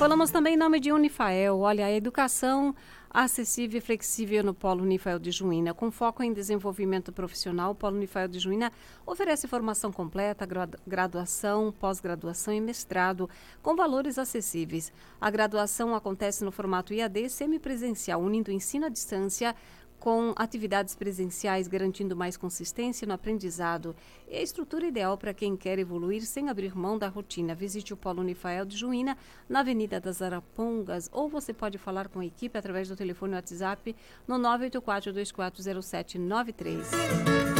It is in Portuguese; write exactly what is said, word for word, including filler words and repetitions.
Falamos também em nome de Unifael. Olha, a educação acessível e flexível no Polo Unifael de Juína. Com foco em desenvolvimento profissional, o Polo Unifael de Juína oferece formação completa, graduação, pós-graduação e mestrado, com valores acessíveis. A graduação acontece no formato I A D semipresencial, unindo o ensino à distância com atividades presenciais, garantindo mais consistência no aprendizado. E a estrutura ideal para quem quer evoluir sem abrir mão da rotina. Visite o Polo Unifael de Juína, na Avenida das Arapongas, ou você pode falar com a equipe através do telefone WhatsApp no nove oito quatro, dois quatro zero sete, nove três.